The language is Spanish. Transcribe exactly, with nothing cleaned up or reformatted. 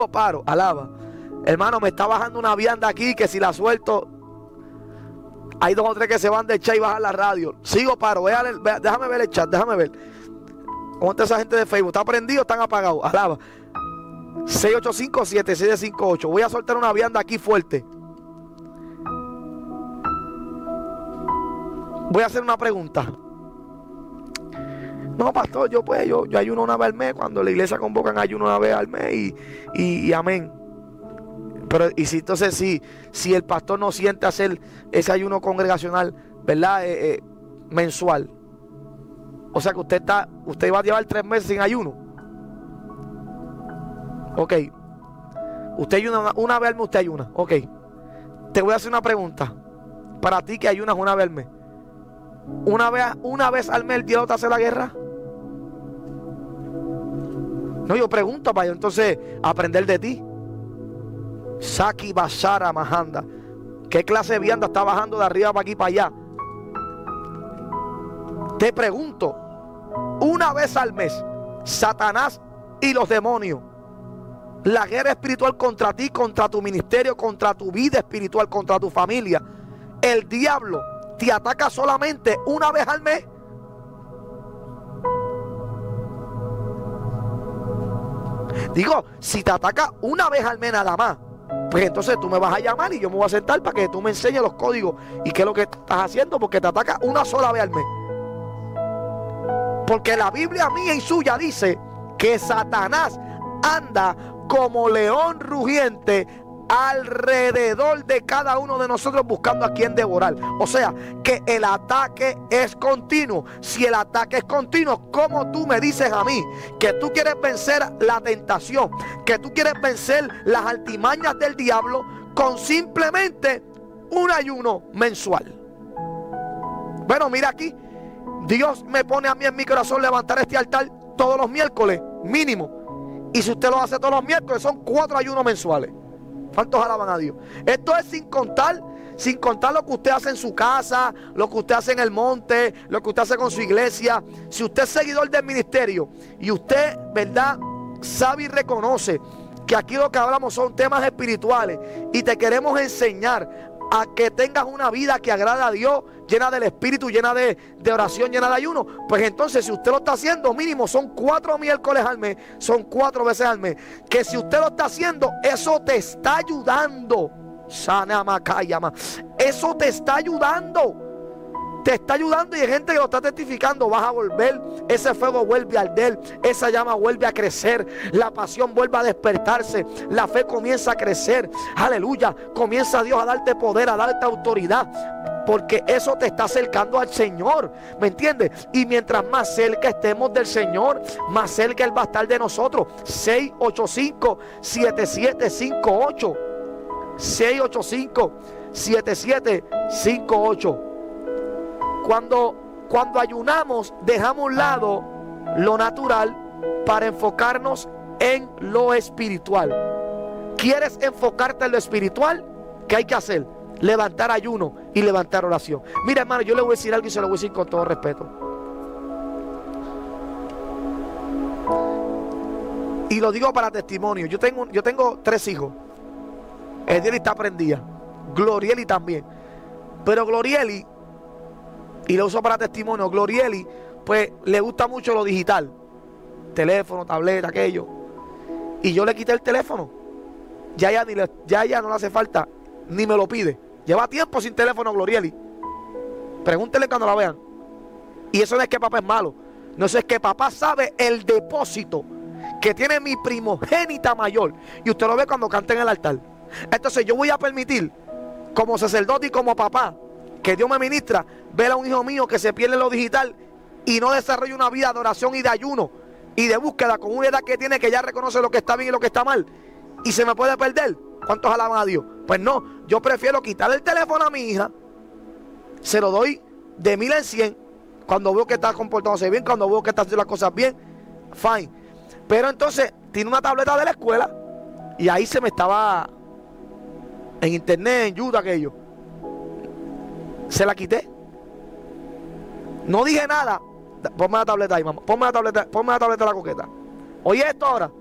paro, alaba. Hermano, me está bajando una vianda aquí que si la suelto, hay dos o tres que se van de chat y bajan la radio. Sigo paro, véale, vé, déjame ver el chat, déjame ver. ¿Cómo está esa gente de Facebook? ¿Está prendido o están apagados? Alaba. seis ocho cinco, siete seis cinco ocho. Voy a soltar una vianda aquí fuerte. Voy a hacer una pregunta. No, pastor, yo pues yo, yo ayuno una vez al mes. Cuando la iglesia convocan ayuno una vez al mes y, y, y amén. Pero y si entonces si, si el pastor no siente hacer ese ayuno congregacional, ¿verdad? Eh, eh, mensual. O sea que usted está, usted va a llevar tres meses sin ayuno. Ok. Usted ayuna una, una vez al mes, usted ayuna. Ok. Te voy a hacer una pregunta. Para ti que ayunas una vez al mes. Una vez, una vez al mes el diablo te hace la guerra. No, yo pregunto para yo entonces aprender de ti. Saki Bashara Mahanda. ¿Qué clase de vianda está bajando de arriba para aquí para allá? Te pregunto, una vez al mes, Satanás y los demonios, la guerra espiritual contra ti, contra tu ministerio, contra tu vida espiritual, contra tu familia, el diablo te ataca solamente una vez al mes. Digo, si te ataca una vez al mes nada más, pues entonces tú me vas a llamar y yo me voy a sentar para que tú me enseñes los códigos y qué es lo que estás haciendo, porque te ataca una sola vez al mes. Porque la Biblia mía y suya dice que Satanás anda como león rugiente alrededor de cada uno de nosotros buscando a quien devorar. O sea, que el ataque es continuo. Si el ataque es continuo, ¿cómo tú me dices a mí que tú quieres vencer la tentación, que tú quieres vencer las artimañas del diablo con simplemente un ayuno mensual? Bueno, mira aquí, Dios me pone a mí en mi corazón levantar este altar todos los miércoles, mínimo. Y si usted lo hace todos los miércoles, son cuatro ayunos mensuales. ¿Cuántos alaban a Dios? Esto es sin contar, sin contar lo que usted hace en su casa, lo que usted hace en el monte, lo que usted hace con su iglesia. Si usted es seguidor del ministerio y usted, ¿verdad?, sabe y reconoce que aquí lo que hablamos son temas espirituales y te queremos enseñar a que tengas una vida que agrada a Dios, llena del Espíritu, llena de, de oración, llena de ayuno, pues entonces si usted lo está haciendo, mínimo son cuatro miércoles al mes, son cuatro veces al mes, que si usted lo está haciendo, eso te está ayudando. Sana Makayama, eso te está ayudando. Te está ayudando y hay gente que lo está testificando. Vas a volver, ese fuego vuelve a arder, esa llama vuelve a crecer, la pasión vuelve a despertarse, la fe comienza a crecer. Aleluya, comienza Dios a darte poder, a darte autoridad, porque eso te está acercando al Señor, ¿me entiendes? Y mientras más cerca estemos del Señor, más cerca Él va a estar de nosotros. Seis ocho cinco, siete siete cinco ocho, seis ocho cinco, siete siete cinco ocho. Cuando, cuando ayunamos, dejamos a un lado lo natural para enfocarnos en lo espiritual. ¿Quieres enfocarte en lo espiritual? ¿Qué hay que hacer? Levantar ayuno y levantar oración. Mira, hermano, yo le voy a decir algo y se lo voy a decir con todo respeto. Y lo digo para testimonio. Yo tengo, yo tengo tres hijos. Edieli está prendida. Glorieli también. Pero Glorieli, y lo uso para testimonio, Glorieli, pues le gusta mucho lo digital. Teléfono, tableta, aquello. Y yo le quité el teléfono. Ya ya, ni le, ya ya no le hace falta, ni me lo pide. Lleva tiempo sin teléfono Glorieli. Pregúntele cuando la vean. Y eso no es que papá es malo. No, eso es que papá sabe el depósito que tiene mi primogénita mayor. Y usted lo ve cuando canta en el altar. Entonces yo voy a permitir, como sacerdote y como papá, que Dios me ministra, ver a un hijo mío que se pierde en lo digital y no desarrolla una vida de oración y de ayuno y de búsqueda con una edad que tiene, que ya reconoce lo que está bien y lo que está mal, y se me puede perder. ¿Cuántos alaban a Dios? Pues no, yo prefiero quitarle el teléfono a mi hija, se lo doy de mil en cien cuando veo que está comportándose bien, cuando veo que está haciendo las cosas bien, fine. Pero entonces tiene una tableta de la escuela y ahí se me estaba en internet, en YouTube, aquello. Se la quité. No dije nada. Ponme la tableta ahí, mamá. Ponme la tableta, ponme la tableta de la coqueta. Oye esto ahora.